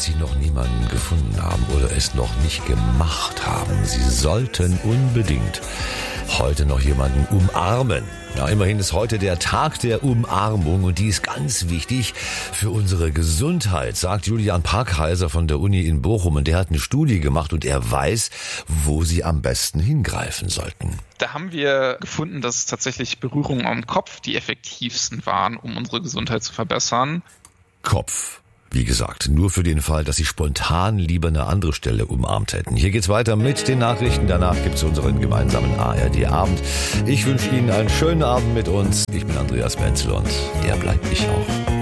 Sie noch niemanden gefunden haben oder es noch nicht gemacht haben, Sie sollten unbedingt heute noch jemanden umarmen. Ja, immerhin ist heute der Tag der Umarmung und die ist ganz wichtig für unsere Gesundheit, sagt Julian Parkheiser von der Uni in Bochum. Und der hat eine Studie gemacht und er weiß, wo Sie am besten hingreifen sollten. Da haben wir gefunden, dass tatsächlich Berührungen am Kopf die effektivsten waren, um unsere Gesundheit zu verbessern. Kopf. Wie gesagt, nur für den Fall, dass Sie spontan lieber eine andere Stelle umarmt hätten. Hier geht's weiter mit den Nachrichten. Danach gibt's unseren gemeinsamen ARD-Abend. Ich wünsche Ihnen einen schönen Abend mit uns. Ich bin Andreas Menzel und der bleibt ich auch.